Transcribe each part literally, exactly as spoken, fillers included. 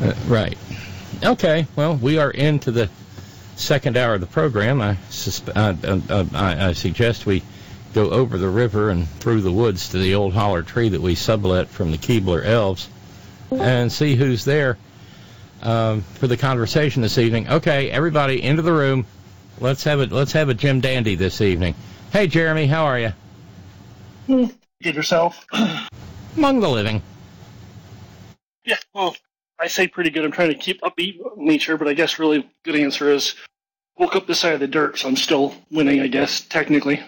Uh, right. Okay. Well, we are into the second hour of the program. I, susp- uh, uh, uh, I, I suggest we go over the river and through the woods to the old holler tree that we sublet from the Keebler Elves and see who's there um, for the conversation this evening. Okay, everybody into the room. Let's have a let's have a Jim Dandy this evening. Hey, Jeremy, how are you? Get yourself. Among the living. Yeah, well, I say pretty good. I'm trying to keep upbeat nature, but I guess really good answer is woke up this side of the dirt, so I'm still winning, I guess, technically.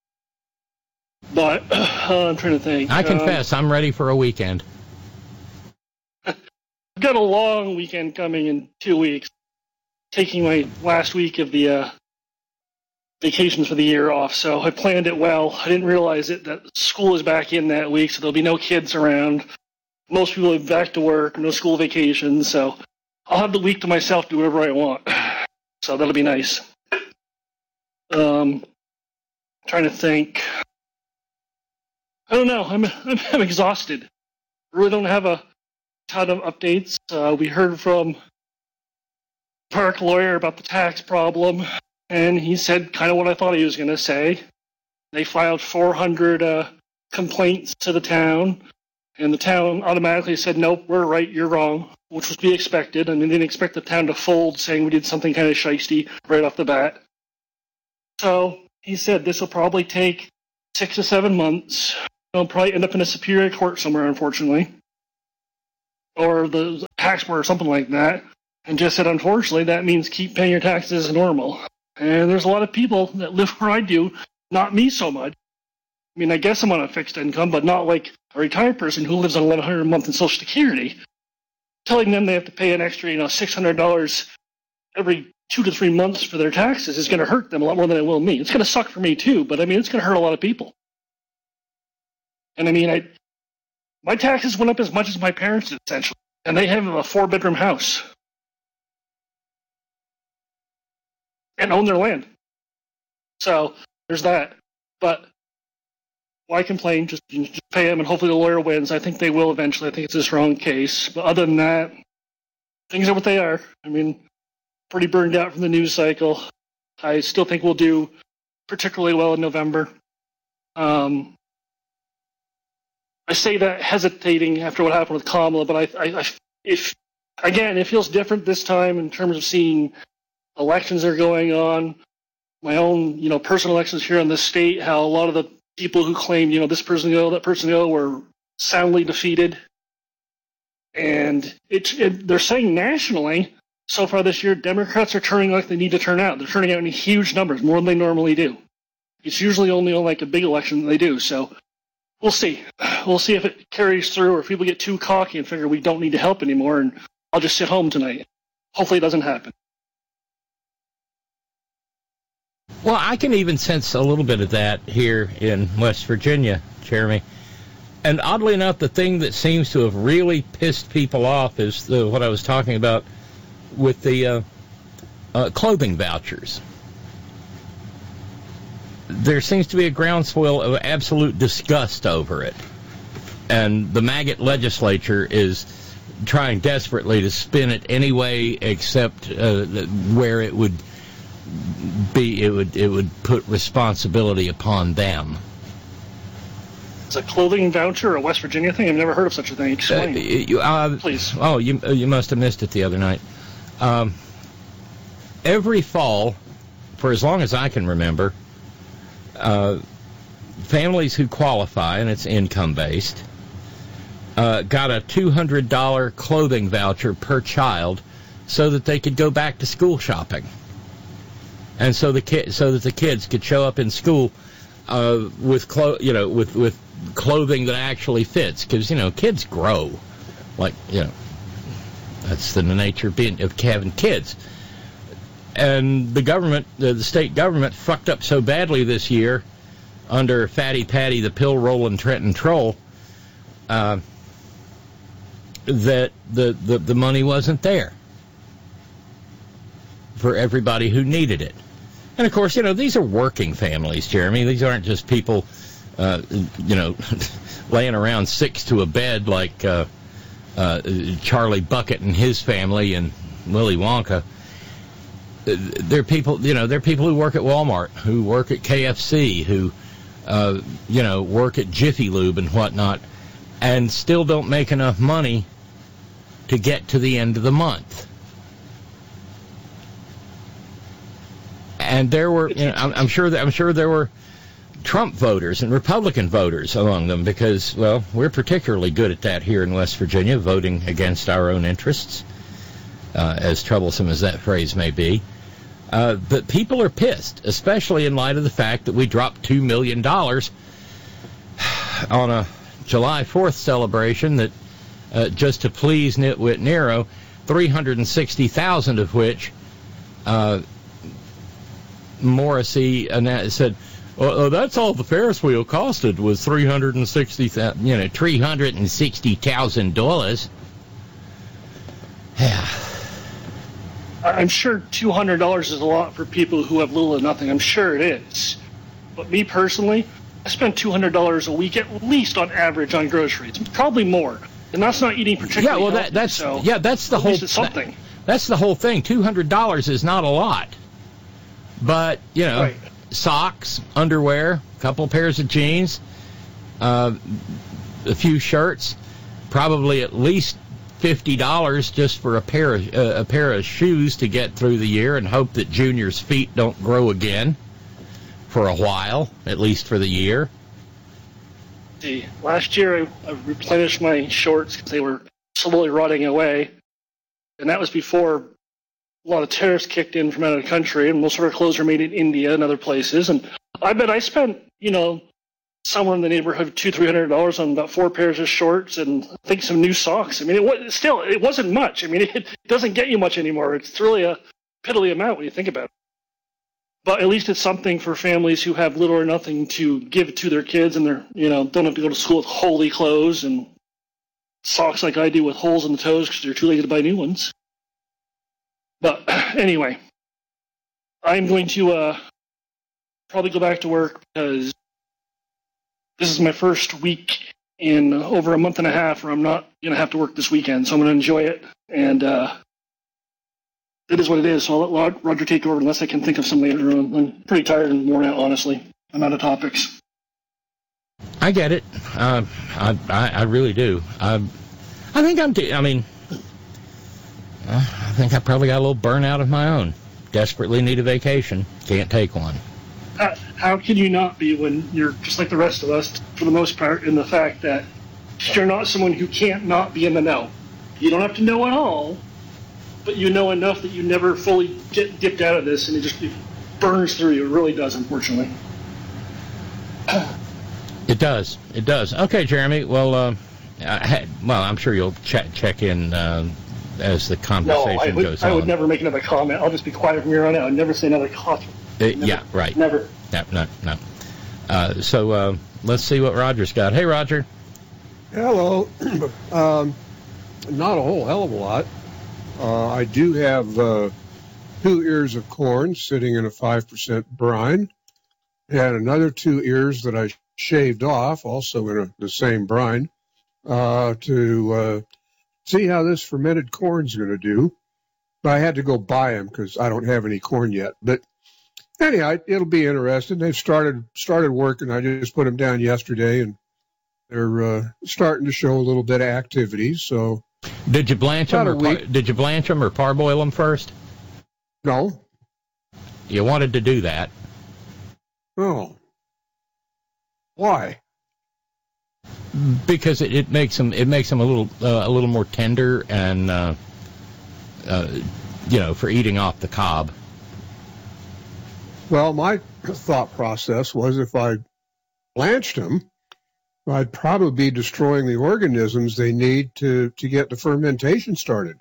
But uh, I'm trying to think. I confess, um, I'm ready for a weekend. I've got a long weekend coming in two weeks. Taking my last week of the uh, vacations for the year off, so I planned it well. I didn't realize it that school is back in that week, so there'll be no kids around. Most people are back to work, no school vacations, so I'll have the week to myself, do whatever I want. So that'll be nice. Um, trying to think. I don't know. I'm I'm, I'm exhausted. I really don't have a ton of updates. Uh, we heard from Park lawyer about the tax problem, and he said kind of what I thought he was going to say. They filed four hundred uh, complaints to the town, and the town automatically said, nope, we're right, you're wrong, which was to be expected. I mean, they didn't expect the town to fold, saying we did something kind of shisty right off the bat. So he said this will probably take six to seven months. It'll probably end up in a superior court somewhere, unfortunately, or the tax board or something like that. And just said, unfortunately, that means keep paying your taxes as normal. And there's a lot of people that live where I do, not me so much. I mean, I guess I'm on a fixed income, but not like a retired person who lives on eleven hundred dollars a month in Social Security. Telling them they have to pay an extra, you know, six hundred dollars every two to three months for their taxes is going to hurt them a lot more than it will me. It's going to suck for me, too, but, I mean, it's going to hurt a lot of people. And, I mean, I my taxes went up as much as my parents did, essentially, and they have a four-bedroom house and own their land. So there's that. But why complain? Just, just pay them, and hopefully the lawyer wins. I think they will eventually. I think it's a strong case. But other than that, things are what they are. I mean, pretty burned out from the news cycle. I still think we'll do particularly well in November. Um, I say that hesitating after what happened with Kamala, but I, I, I, if again, it feels different this time in terms of seeing elections are going on. My own, you know, personal elections here in the state, how a lot of the people who claim, you know, this person go, that person go, were soundly defeated. And it, it, they're saying nationally, so far this year, Democrats are turning like they need to turn out. They're turning out in huge numbers, more than they normally do. It's usually only on like a big election that they do. So we'll see. We'll see if it carries through, or if people get too cocky and figure we don't need to help anymore, and I'll just sit home tonight. Hopefully it doesn't happen. Well, I can even sense a little bit of that here in West Virginia, Jeremy. And oddly enough, the thing that seems to have really pissed people off is the, what I was talking about with the uh, uh, clothing vouchers. There seems to be a groundswell of absolute disgust over it. And the maggot legislature is trying desperately to spin it any way except uh, where it would be, it would it would put responsibility upon them. It's a clothing voucher, a West Virginia thing? I've never heard of such a thing. Explain. Uh, you, uh, Please. Oh, you you must have missed it the other night. Um, every fall, for as long as I can remember, uh, families who qualify, and it's income-based, uh, got a two hundred dollars clothing voucher per child so that they could go back to school shopping. And so the ki- so that the kids could show up in school uh, with clo- you know with, with clothing that actually fits, because you know kids grow, like you know that's the nature of being of having kids. And the government, the, the state government, fucked up so badly this year under Fatty Patty, the pill rolling Trenton Troll, uh, that the, the the money wasn't there for everybody who needed it. And, of course, you know, these are working families, Jeremy. These aren't just people, uh, you know, laying around six to a bed like uh, uh, Charlie Bucket and his family and Willy Wonka. They're people, you know, they're people who work at Walmart, who work at K F C, who, uh, you know, work at Jiffy Lube and whatnot, and still don't make enough money to get to the end of the month. And there were, you know, I'm, I'm sure that I'm sure there were Trump voters and Republican voters among them, because, well, we're particularly good at that here in West Virginia, voting against our own interests, uh, as troublesome as that phrase may be. Uh, but people are pissed, especially in light of the fact that we dropped two million dollars on a July fourth celebration that, uh, just to please Nitwit Nero, three hundred sixty thousand dollars of which uh, Morrissey said, well, oh, that's all the Ferris wheel costed was three hundred sixty thousand, you know, three hundred sixty thousand dollars. Yeah. I'm sure two hundred dollars is a lot for people who have little or nothing. I'm sure it is. But me personally, I spend two hundred dollars a week at least on average on groceries. Probably more. And that's not eating particularly Yeah, well, healthy, that, that's, so yeah, that's the at whole, least it's something. That, that's the whole thing. two hundred dollars is not a lot. But, you know, right. Socks, underwear, a couple pairs of jeans, uh, a few shirts, probably at least fifty dollars just for a pair of uh, a pair of shoes to get through the year, and hope that Junior's feet don't grow again for a while, at least for the year. See, last year I, I replenished my shorts because they were slowly rotting away, and that was before a lot of tariffs kicked in from out of the country, and most of our clothes are made in India and other places. And I bet I spent, you know, somewhere in the neighborhood of two, three hundred dollars on about four pairs of shorts and I think some new socks. I mean, it was still it wasn't much. I mean, it, it doesn't get you much anymore. It's really a piddly amount when you think about it. But at least it's something for families who have little or nothing to give to their kids, and they're, you know, don't have to go to school with holey clothes and socks like I do with holes in the toes because they're too lazy to buy new ones. But anyway, I'm going to uh, probably go back to work because this is my first week in over a month and a half where I'm not going to have to work this weekend, so I'm going to enjoy it. And uh, it is what it is, so I'll let Roger take over unless I can think of some later on. I'm pretty tired and worn out, honestly. I'm out of topics. I get it. Uh, I, I I really do. I I think I'm. T- I mean, I think I probably got a little burnout of my own. Desperately need a vacation. Can't take one. Uh, how can you not be when you're just like the rest of us, for the most part, in the fact that you're not someone who can't not be in the know? You don't have to know it all, but you know enough that you never fully get dipped out of this, and it just it burns through you. It really does, unfortunately. It does. It does. Okay, Jeremy. Well, uh, I had, well, I'm sure you'll check check in uh, as the conversation no, I would, goes on. I would never make another comment. I'll just be quiet from here on out. I'd never say another comment. Uh, yeah, right. Never. No, no, no. Uh, so uh, let's see what Roger's got. Hey, Roger. Hello. um, not a whole hell of a lot. Uh, I do have uh, two ears of corn sitting in a five percent brine, and another two ears that I shaved off, also in a, the same brine, uh, to uh, see how this fermented corn's going to do. But I had to go buy them because I don't have any corn yet. But anyhow, it'll be interesting. They've started started working. I just put them down yesterday, and they're uh, starting to show a little bit of activity. So, did you blanch them or par- did you blanch them or parboil them first? No. You wanted to do that. Oh. Why? Because it, it makes them it makes them a little uh, a little more tender and uh, uh, you know, for eating off the cob. Well, my thought process was if I blanched them, I'd probably be destroying the organisms they need to, to get the fermentation started.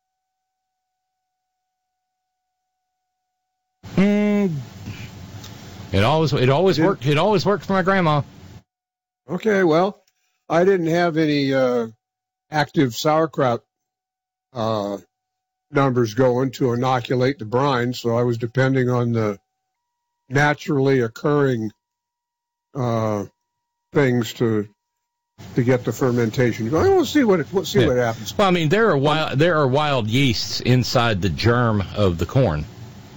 Mm. It always it always Did, worked. It always worked for my grandma. Okay, well, I didn't have any uh, active sauerkraut uh, numbers going to inoculate the brine, so I was depending on the naturally occurring uh, things to to get the fermentation going. We'll see what it, we'll see Yeah. what happens. Well, I mean, there are wild, there are wild yeasts inside the germ of the corn.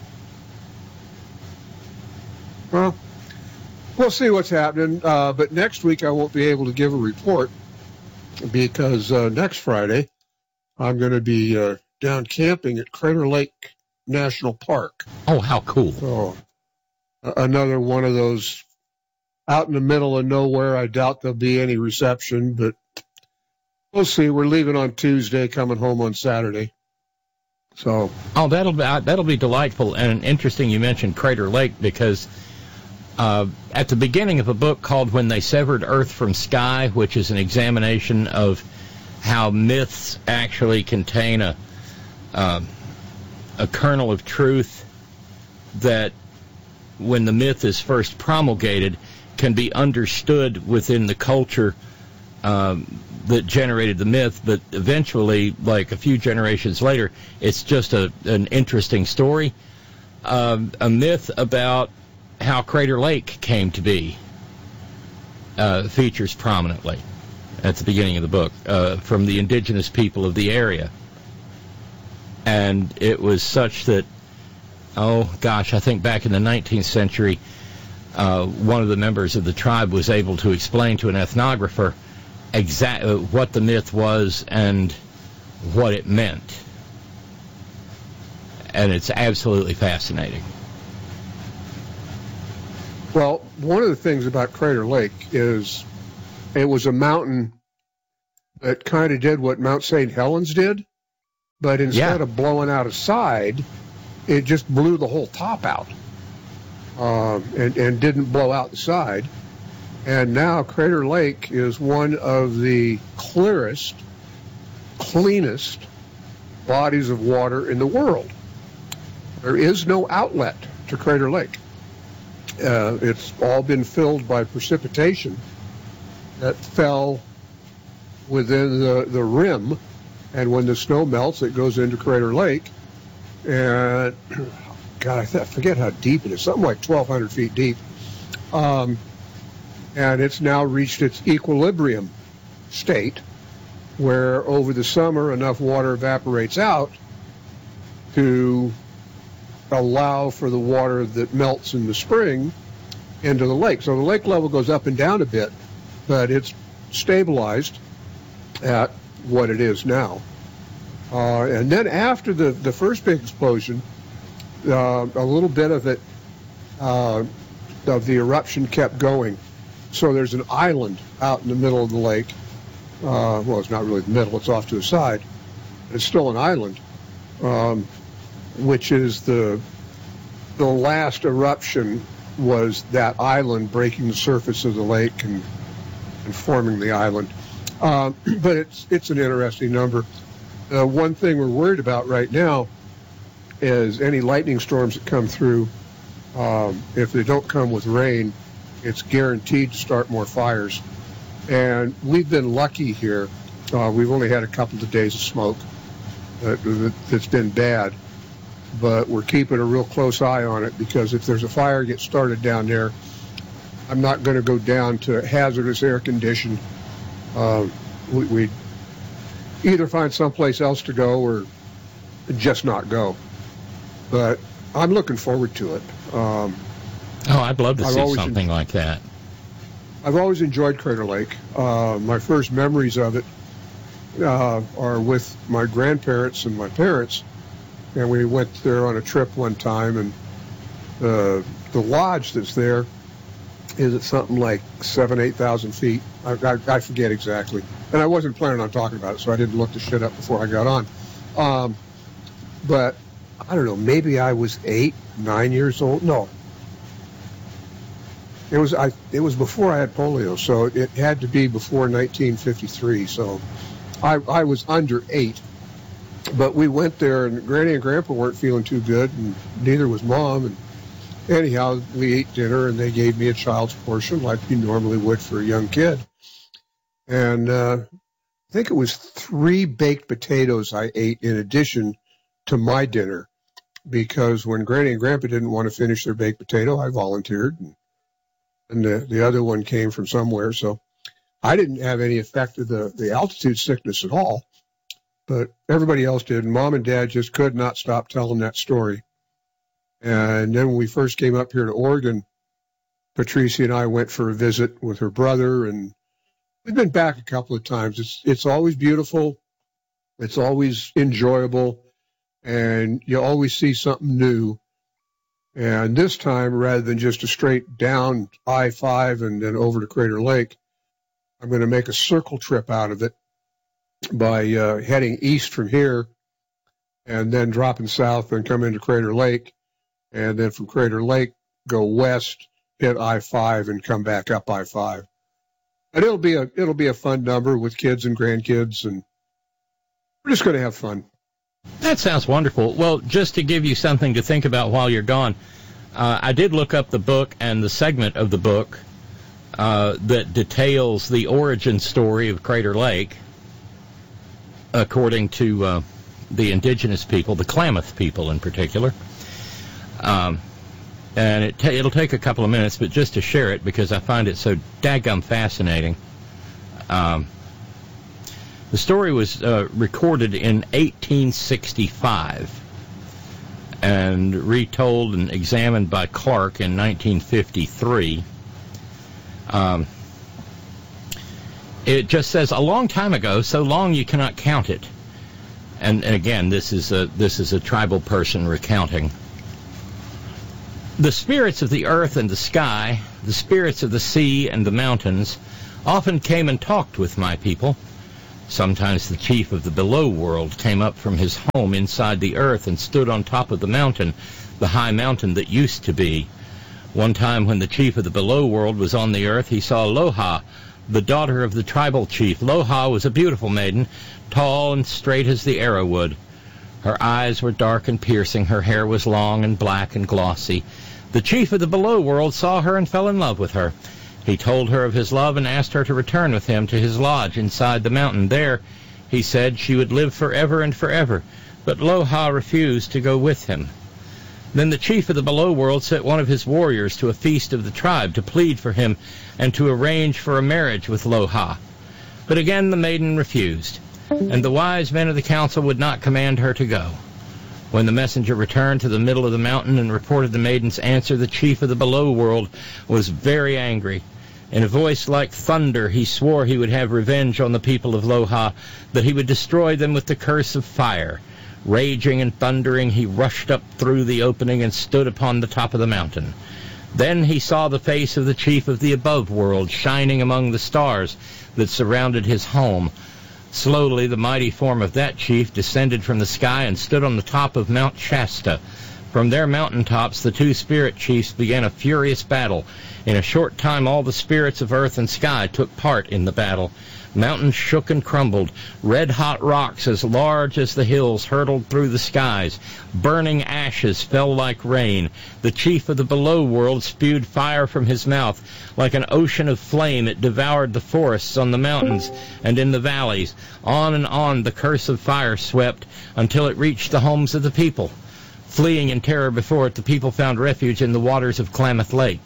Well, we'll see what's happening. Uh, but next week I won't be able to give a report because uh, next Friday I'm going to be uh, down camping at Crater Lake National Park. Oh, how cool! So uh, another one of those out in the middle of nowhere. I doubt there'll be any reception, but we'll see. We're leaving on Tuesday, coming home on Saturday. So, Oh, that'll be uh, that'll be delightful and interesting. You mentioned Crater Lake because uh, at the beginning of a book called "When They Severed Earth from Sky," which is an examination of how myths actually contain a uh, a kernel of truth that, when the myth is first promulgated, can be understood within the culture um, that generated the myth, but eventually, like a few generations later, it's just a, an interesting story. Um, a myth about how Crater Lake came to be uh, features prominently at the beginning of the book uh, from the indigenous people of the area. And it was such that, oh gosh, I think back in the nineteenth century, uh, one of the members of the tribe was able to explain to an ethnographer exact uh, what the myth was and what it meant. And it's absolutely fascinating. well, one of the things about Crater Lake is it was a mountain that kind of did what Mount Saint Helens did, but instead Yeah. of blowing out a side, it just blew the whole top out um, and, and didn't blow out the side. And now Crater Lake is one of the clearest, cleanest bodies of water in the world. There is no outlet to Crater Lake. Uh, it's all been filled by precipitation that fell within the, the rim, and when the snow melts, it goes into Crater Lake. And, God, I, th- I forget how deep it is, something like twelve hundred feet deep. Um, and it's now reached its equilibrium state, where over the summer enough water evaporates out to allow for the water that melts in the spring into the lake. So the lake level goes up and down a bit, but it's stabilized at what it is now. Uh, and then after the, the first big explosion, uh, a little bit of it, uh, of the eruption kept going. So there's an island out in the middle of the lake. Uh, well, it's not really the middle, it's off to the side. It's still an island, um, which is the the last eruption was that island breaking the surface of the lake and, and forming the island. Uh, but it's it's an interesting number. Uh, one thing we're worried about right now is any lightning storms that come through. Um, if they don't come with rain, it's guaranteed to start more fires. And we've been lucky here. Uh, we've only had a couple of days of smoke that, that's been bad. But we're keeping a real close eye on it, because if there's a fire gets started down there, I'm not going to go down to hazardous air condition. Uh, we, we either find someplace else to go or just not go. But I'm looking forward to it. Um, Oh, I'd love to I've see always something en- like that. I've always enjoyed Crater Lake. Uh, my first memories of it uh, are with my grandparents and my parents. And we went there on a trip one time, and uh, the lodge that's there is at something like seven, eight thousand feet. I, I, I forget exactly, and I wasn't planning on talking about it, so I didn't look the shit up before I got on. Um, but I don't know, maybe I was eight, nine years old. No, it was I. It was before I had polio, so it had to be before nineteen fifty-three. So I, I was under eight. But we went there, and Granny and Grandpa weren't feeling too good, and neither was Mom. And anyhow, we ate dinner, and they gave me a child's portion, like you normally would for a young kid. And uh, I think it was three baked potatoes I ate in addition to my dinner, because when Granny and Grandpa didn't want to finish their baked potato, I volunteered, and, and the, the other one came from somewhere. So I didn't have any effect of the, the altitude sickness at all, but everybody else did. And Mom and Dad just could not stop telling that story. And then when we first came up here to Oregon, Patricia and I went for a visit with her brother, and we've been back a couple of times. It's it's always beautiful. It's always enjoyable, and you always see something new. And this time, rather than just a straight down I five and then over to Crater Lake, I'm going to make a circle trip out of it by uh, heading east from here and then dropping south and come into Crater Lake, and then from Crater Lake go west, hit I five, and come back up I five. And it'll be a it'll be a fun number with kids and grandkids, and we're just going to have fun. That sounds wonderful. Well, just to give you something to think about while you're gone, uh, I did look up the book and the segment of the book uh, that details the origin story of Crater Lake, according to uh, the indigenous people, the Klamath people in particular. Um, and it ta- it'll take a couple of minutes, but just to share it because I find it so daggum fascinating. Um, The story was uh, recorded in eighteen sixty-five and retold and examined by Clark in nineteen fifty-three. Um, it just says, a long time ago, so long you cannot count it. And, and again, this is a, this is a tribal person recounting. The spirits of the earth and the sky, the spirits of the sea and the mountains, often came and talked with my people. Sometimes the chief of the below world came up from his home inside the earth and stood on top of the mountain, the high mountain that used to be. One time when the chief of the below world was on the earth, he saw Loha, the daughter of the tribal chief. Loha was a beautiful maiden, tall and straight as the arrow wood. Her eyes were dark and piercing, her hair was long and black and glossy. The chief of the below world saw her and fell in love with her. He told her of his love and asked her to return with him to his lodge inside the mountain. There, he said, she would live forever and forever. But Loha refused to go with him. Then the chief of the below world sent one of his warriors to a feast of the tribe to plead for him and to arrange for a marriage with Loha. But again the maiden refused, and the wise men of the council would not command her to go. When the messenger returned to the middle of the mountain and reported the maiden's answer, the chief of the below world was very angry. In a voice like thunder, he swore he would have revenge on the people of Loha, that he would destroy them with the curse of fire. Raging and thundering, he rushed up through the opening and stood upon the top of the mountain. Then he saw the face of the chief of the above world shining among the stars that surrounded his home. Slowly, the mighty form of that chief descended from the sky and stood on the top of Mount Shasta. From their mountaintops, the two spirit chiefs began a furious battle. In a short time, all the spirits of earth and sky took part in the battle. Mountains shook and crumbled. Red-hot rocks as large as the hills hurtled through the skies. Burning ashes fell like rain. The chief of the below world spewed fire from his mouth. Like an ocean of flame, it devoured the forests on the mountains and in the valleys. On and on the curse of fire swept until it reached the homes of the people. Fleeing in terror before it, the people found refuge in the waters of Klamath Lake.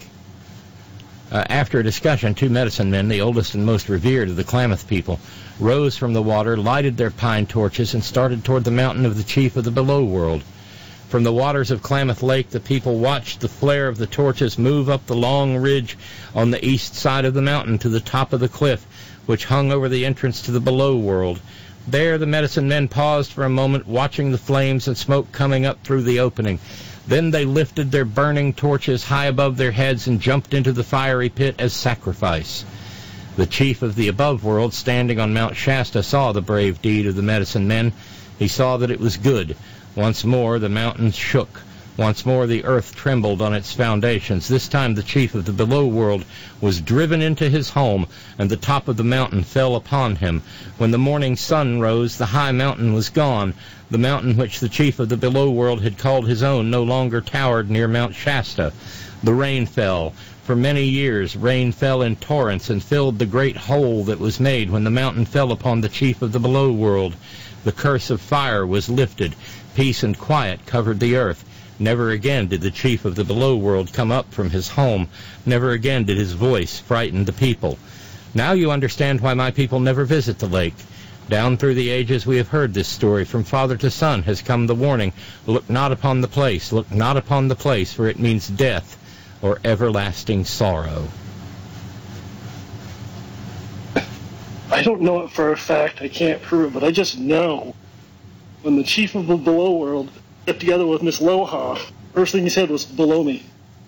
Uh, after a discussion, two medicine men, the oldest and most revered of the Klamath people, rose from the water, lighted their pine torches, and started toward the mountain of the chief of the below world. From the waters of Klamath Lake, the people watched the flare of the torches move up the long ridge on the east side of the mountain to the top of the cliff, which hung over the entrance to the below world. There the medicine men paused for a moment, watching the flames and smoke coming up through the opening. Then they lifted their burning torches high above their heads and jumped into the fiery pit as sacrifice. The chief of the above world, standing on Mount Shasta, saw the brave deed of the medicine men. He saw that it was good. Once more the mountains shook. Once more the earth trembled on its foundations. This time the chief of the below world was driven into his home, and the top of the mountain fell upon him. When the morning sun rose, the high mountain was gone. The mountain which the chief of the below world had called his own no longer towered near Mount Shasta. The rain fell. For many years rain fell in torrents and filled the great hole that was made when the mountain fell upon the chief of the below world. The curse of fire was lifted. Peace and quiet covered the earth. Never again did the chief of the below world come up from his home. Never again did his voice frighten the people. Now you understand why my people never visit the lake. Down through the ages we have heard this story. From father to son has come the warning. Look not upon the place, look not upon the place, for it means death or everlasting sorrow. I don't know it for a fact. I can't prove it, but I just know when the chief of the below world got together with Miss Loha, first thing he said was, below me.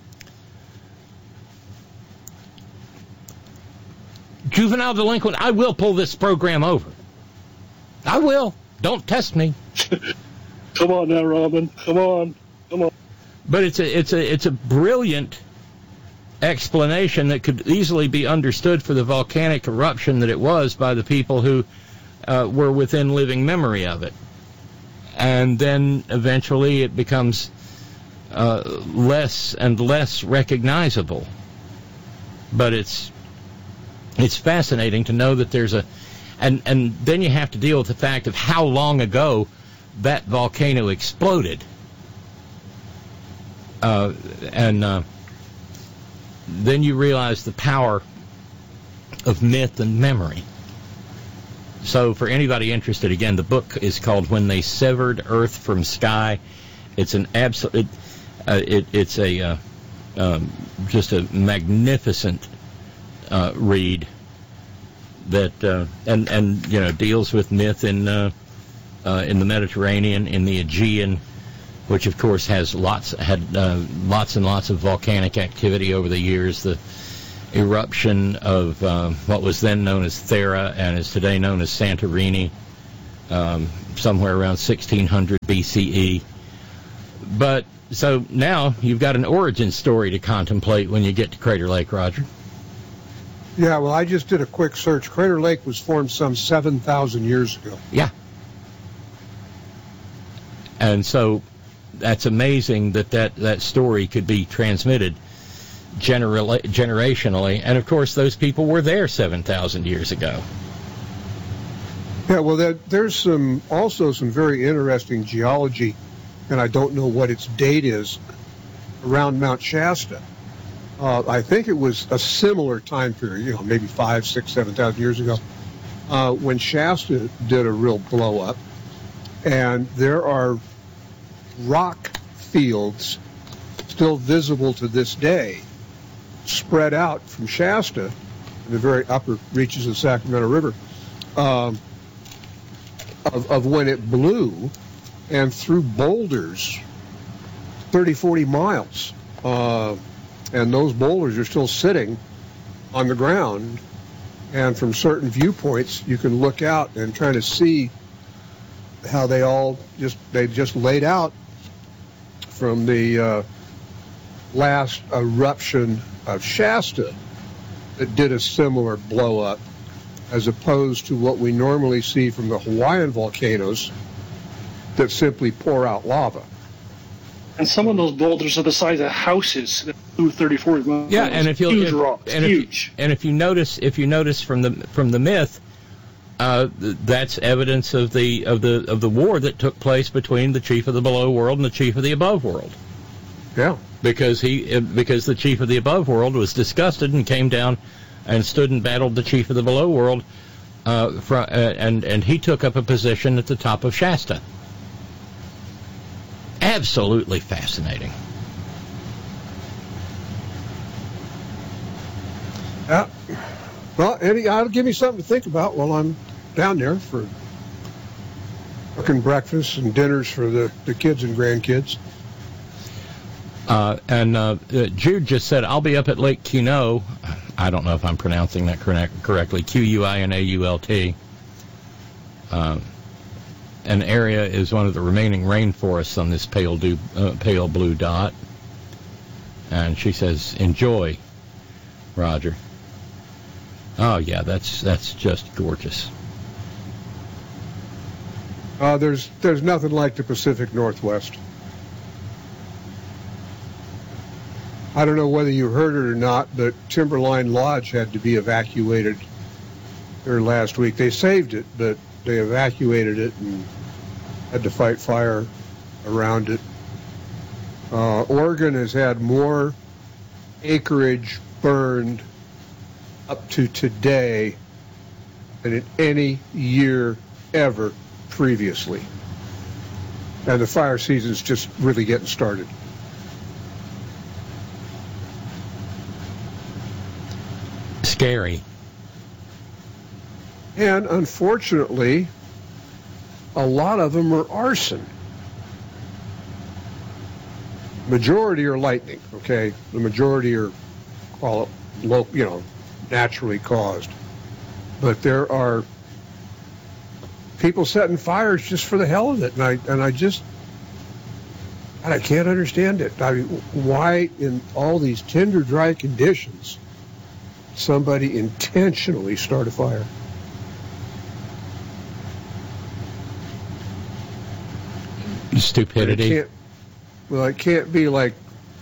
Juvenile delinquent, I will pull this program over. I will. Don't test me. Come on now, Robin. Come on. Come on. But it's a it's a it's a brilliant explanation that could easily be understood for the volcanic eruption that it was by the people who uh, were within living memory of it. And then eventually it becomes uh, less and less recognizable. But it's it's fascinating to know that there's a and and then you have to deal with the fact of how long ago that volcano exploded. Uh, and uh, then you realize the power of myth and memory. So for anybody interested, again, the book is called When They Severed Earth from Sky. It's an absolute, uh, it, it's a uh, um, just a magnificent uh, read that uh, and and you know deals with myth in uh, uh, in the Mediterranean, in the Aegean, which of course has lots had uh, lots and lots of volcanic activity over the years. The eruption of uh, what was then known as Thera and is today known as Santorini, um, somewhere around sixteen hundred B C E. But so now you've got an origin story to contemplate when you get to Crater Lake, Roger. Yeah, well, I just did a quick search. Crater Lake was formed some seven thousand years ago. Yeah. And so that's amazing that that, that story could be transmitted genera- generationally. And, of course, those people were there seven thousand years ago. Yeah, well, there, there's some also some very interesting geology, and I don't know what its date is, around Mount Shasta. Uh, I think it was a similar time period, you know, maybe five, six, seven thousand years ago, uh, when Shasta did a real blow up, and there are rock fields still visible to this day, spread out from Shasta in the very upper reaches of the Sacramento River, um, of, of when it blew, and through boulders, thirty, forty miles. Uh, And those boulders are still sitting on the ground. And from certain viewpoints, you can look out and try to see how they all just, they just laid out from the uh, last eruption of Shasta that did a similar blow up, as opposed to what we normally see from the Hawaiian volcanoes that simply pour out lava. And some of those boulders are the size of houses that flew thirty, forty miles. Yeah, and if you huge if, rocks, and huge. If you, and if you notice, if you notice from the from the myth, uh, that's evidence of the of the of the war that took place between the chief of the below world and the chief of the above world. Yeah, because he because the chief of the above world was disgusted and came down and stood and battled the chief of the below world, uh, from, uh, and and he took up a position at the top of Shasta. Absolutely fascinating. Yeah. Well, Eddie, it'll give me something to think about while I'm down there for cooking breakfasts and dinners for the, the kids and grandkids. Uh, and uh, Jude just said, I'll be up at Lake Quinault. I don't know if I'm pronouncing that correct, correctly. Q U I N A U L T. Uh, an area is one of the remaining rainforests on this pale, do, uh, pale blue dot. And she says, enjoy, Roger. Oh, yeah, that's that's just gorgeous. Uh, there's there's nothing like the Pacific Northwest. I don't know whether you heard it or not, but Timberline Lodge had to be evacuated there last week. They saved it, but they evacuated it and had to fight fire around it. Uh, Oregon has had more acreage burned up to today than in any year ever previously. And the fire season's just really getting started. Scary. And unfortunately, a lot of them are arson. Majority are lightning, okay? The majority are, well, low, you know, naturally caused. But there are people setting fires just for the hell of it, and I and I just, I can't understand it. I mean, why in all these tinder dry conditions somebody intentionally start a fire? Stupidity. It can't, well, it can't be like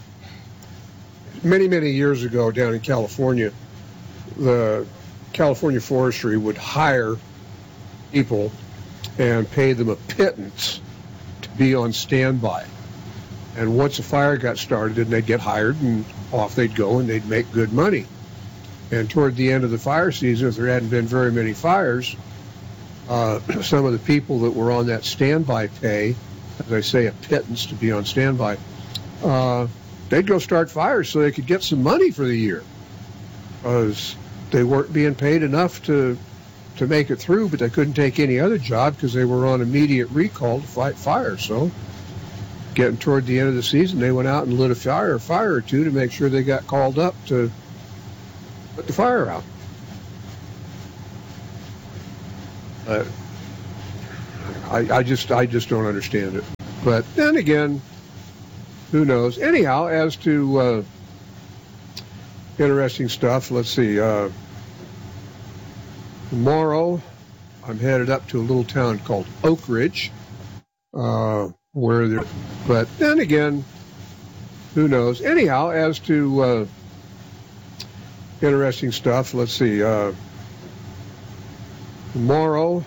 many, many years ago down in California, the California Forestry would hire people and pay them a pittance to be on standby. And once a fire got started, then they'd get hired and off they'd go and they'd make good money. And toward the end of the fire season, if there hadn't been very many fires, uh, some of the people that were on that standby pay, as I say, a pittance to be on standby, uh, they'd go start fires so they could get some money for the year. Because they weren't being paid enough to to make it through, but they couldn't take any other job because they were on immediate recall to fight fire. So getting toward the end of the season, they went out and lit a fire, a fire or two to make sure they got called up to put the fire out. Uh, I, I just I just don't understand it. But then again, who knows? Anyhow, as to uh, interesting stuff, let's see. Uh, tomorrow, I'm headed up to a little town called Oak Ridge, uh, where there. But then again, who knows? Anyhow, as to uh, interesting stuff, let's see. Uh, tomorrow,